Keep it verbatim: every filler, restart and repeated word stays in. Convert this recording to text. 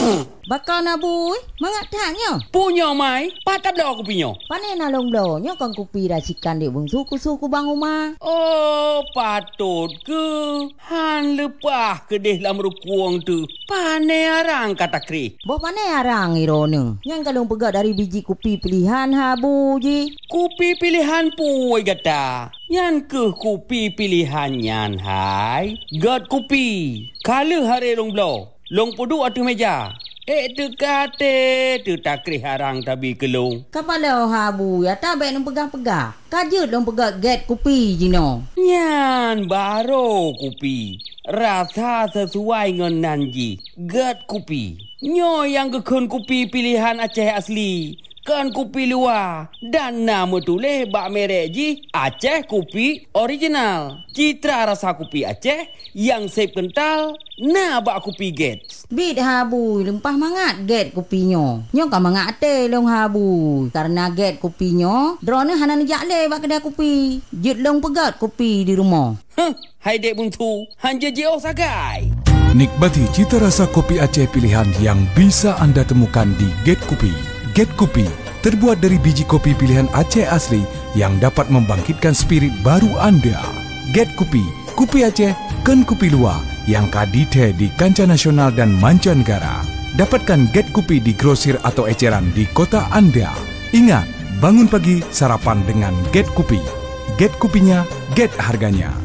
Bakal na boy, mangat taknya. Punya mai, patap dah aku punya. Pane na long do, nyo kan kupi racikan di bung suku suku bang rumah. Oh, patut ke? Han lepah ke deh lam rukuang tu. Pane arang kata kri. Boh pane arang irone. Yang kalung pegak dari biji kupi pilihan habu ji. Kupi pilihan puai gata. Yan ke kupi pilihan yan hai. Gat kupi. Kala hari long blow. Long pudu atu meja. Eh tu kate tu takri harang tabi kelung. Kapala habu ya tabe nang pegang-pegang. Kajut long pegak get kupi jino. Nyan baro kupi. Rasa sesuai dengan nanji. Get kupi. Nyo yang kekun kupi pilihan Aceh asli. Kan kupi luar. Dan nama tulis bak merek ji Aceh Kupi Original. Citra rasa kupi Aceh yang sep kental. Nah bak kupi get. Bit habu lempah mangat get kupinyo. Nyo kan mangat te long habu. Karena get kupinyo, drone hanan jakle bak kedai kupi. Jut long pegat kupi di rumah. Huh, hai dek buntu. Hanja jauh sagai. Nikmati cita rasa kopi Aceh pilihan yang bisa anda temukan di Get Kupi. Get Kupi terbuat dari biji kopi pilihan Aceh asli yang dapat membangkitkan spirit baru anda. Get Kupi, Kupi Aceh, kan kupi luar yang kadite di kancah nasional dan mancanegara. Dapatkan Get Kupi di grosir atau eceran di kota anda. Ingat, bangun pagi sarapan dengan Get Kupi. Get Kupinya, get harganya.